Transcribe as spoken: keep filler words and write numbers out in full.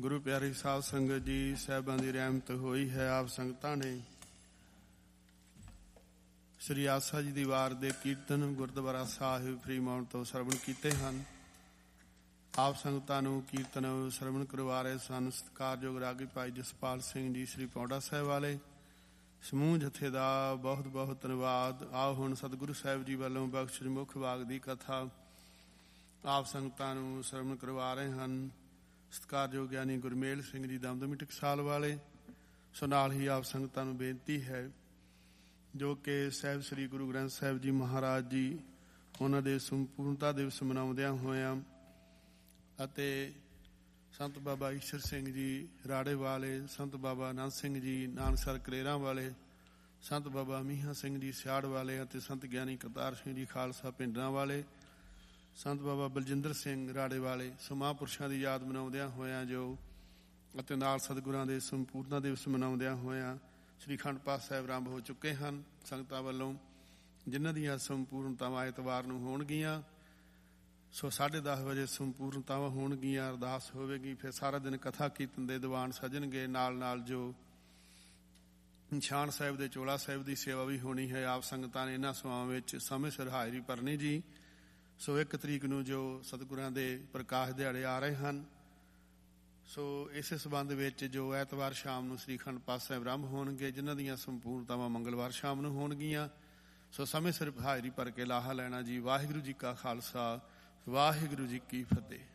ਗੁਰੂ ਪਿਆਰੀ ਸਾਧ ਸੰਗਤ ਜੀ, ਸਾਹਿਬਾਂ ਦੀ ਰਹਿਮਤ ਹੋਈ ਹੈ। ਆਪ ਸੰਗਤਾਂ ਨੇ ਸ੍ਰੀ ਆਸਾ ਜੀ ਦੀ ਵਾਰ ਦੇ ਕੀਰਤਨ ਗੁਰਦੁਆਰਾ ਸਾਹਿਬ ਫਰੀਮਾਉਂਟ ਤੋਂ ਸਰਵਣ ਕੀਤੇ ਹਨ। ਆਪ ਸੰਗਤਾਂ ਨੂੰ ਕੀਰਤਨ ਸਰਵਣ ਕਰਵਾ ਰਹੇ ਸਨ ਸਤਿਕਾਰਯੋਗ ਰਾਗੀ ਭਾਈ ਜਸਪਾਲ ਸਿੰਘ ਜੀ ਸ੍ਰੀ ਪੌਂਡਾ ਸਾਹਿਬ ਵਾਲੇ। ਸਮੂਹ ਜਥੇ ਦਾ ਬਹੁਤ ਬਹੁਤ ਧੰਨਵਾਦ। ਆਓ ਹੁਣ ਸਤਿਗੁਰੂ ਸਾਹਿਬ ਜੀ ਵੱਲੋਂ ਬਖਸ਼ਿਸ਼ ਮੁੱਖ ਵਾਗ ਦੀ ਕਥਾ ਆਪ ਸੰਗਤਾਂ ਨੂੰ ਸਰਵਣ ਕਰਵਾ ਰਹੇ ਹਨ ਸਤਿਕਾਰਯੋਗ ਗਿਆਨੀ ਗੁਰਮੇਲ ਸਿੰਘ ਜੀ ਦਮਦਮੀ ਟਕਸਾਲ ਵਾਲੇ। ਸੋ ਨਾਲ ਹੀ ਆਪ ਸੰਗਤਾਂ ਨੂੰ ਬੇਨਤੀ ਹੈ ਜੋ ਕਿ ਸਾਹਿਬ ਸ੍ਰੀ ਗੁਰੂ ਗ੍ਰੰਥ ਸਾਹਿਬ ਜੀ ਮਹਾਰਾਜ ਜੀ ਉਹਨਾਂ ਦੇ ਸੰਪੂਰਨਤਾ ਦਿਵਸ ਮਨਾਉਂਦਿਆਂ ਹੋਇਆਂ ਅਤੇ ਸੰਤ ਬਾਬਾ ਈਸ਼ਰ ਸਿੰਘ ਜੀ ਰਾੜੇ ਵਾਲੇ, ਸੰਤ ਬਾਬਾ ਆਨੰਦ ਸਿੰਘ ਜੀ ਨਾਨਕਸਰ ਕਰੇਰਾਂ ਵਾਲੇ, ਸੰਤ ਬਾਬਾ ਮੀਹਾਂ ਸਿੰਘ ਜੀ ਸਿਆੜ ਵਾਲੇ ਅਤੇ ਸੰਤ ਗਿਆਨੀ ਕਰਤਾਰ ਸਿੰਘ ਜੀ ਖਾਲਸਾ ਪਿੰਡਰਾਂ ਵਾਲੇ, ਸੰਤ ਬਾਬਾ ਬਲਜਿੰਦਰ ਸਿੰਘ ਰਾੜੇ ਵਾਲੇ। ਸੋ ਮਹਾਂਪੁਰਸ਼ਾਂ ਦੀ ਯਾਦ ਮਨਾਉਂਦਿਆਂ ਹੋਇਆਂ ਜੋ ਅਤੇ ਨਾਲ ਸਤਿਗੁਰਾਂ ਦੇ ਸੰਪੂਰਨਤਾ ਦਿਵਸ ਮਨਾਉਂਦਿਆਂ ਹੋਇਆਂ ਸ੍ਰੀ ਅਖੰਡ ਪਾਠ ਸਾਹਿਬ ਆਰੰਭ ਹੋ ਚੁੱਕੇ ਹਨ ਸੰਗਤਾਂ ਵੱਲੋਂ, ਜਿਨ੍ਹਾਂ ਦੀਆਂ ਸੰਪੂਰਨਤਾਵਾਂ ਐਤਵਾਰ ਨੂੰ ਹੋਣਗੀਆਂ। ਸੋ ਸਾਢੇ ਦਸ ਵਜੇ ਸੰਪੂਰਨਤਾਵਾਂ ਹੋਣਗੀਆਂ, ਅਰਦਾਸ ਹੋਵੇਗੀ, ਫਿਰ ਸਾਰਾ ਦਿਨ ਕਥਾ ਕੀਰਤਨ ਦੇ ਦੀਵਾਨ ਸਜਣਗੇ। ਨਾਲ ਨਾਲ ਜੋ ਨਿਸ਼ਾਨ ਸਾਹਿਬ ਦੇ ਚੋਲਾ ਸਾਹਿਬ ਦੀ ਸੇਵਾ ਵੀ ਹੋਣੀ ਹੈ। ਆਪ ਸੰਗਤਾਂ ਨੇ ਇਹਨਾਂ ਸੇਵਾਵਾਂ ਵਿੱਚ ਸਮੇਂ ਸਿਰ ਹਾਜ਼ਰੀ ਭਰਨੀ ਜੀ। ਸੋ ਇੱਕ ਤਰੀਕ ਨੂੰ ਜੋ ਸਤਿਗੁਰਾਂ ਦੇ ਪ੍ਰਕਾਸ਼ ਦਿਹਾੜੇ ਆ ਰਹੇ ਹਨ, ਸੋ ਇਸੇ ਸੰਬੰਧ ਵਿੱਚ ਜੋ ਐਤਵਾਰ ਸ਼ਾਮ ਨੂੰ ਸ੍ਰੀ ਅਖੰਡ ਪਾਠ ਸਾਹਿਬ ਆਰੰਭ ਹੋਣਗੇ, ਜਿਨ੍ਹਾਂ ਦੀਆਂ ਸੰਪੂਰਨਤਾਵਾਂ ਮੰਗਲਵਾਰ ਸ਼ਾਮ ਨੂੰ ਹੋਣਗੀਆਂ। ਸੋ ਸਮੇਂ ਸਿਰ ਹਾਜ਼ਰੀ ਭਰ ਕੇ ਲਾਹਾ ਲੈਣਾ ਜੀ। ਵਾਹਿਗੁਰੂ ਜੀ ਕਾ ਖਾਲਸਾ, ਵਾਹਿਗੁਰੂ ਜੀ ਕੀ ਫਤਿਹ।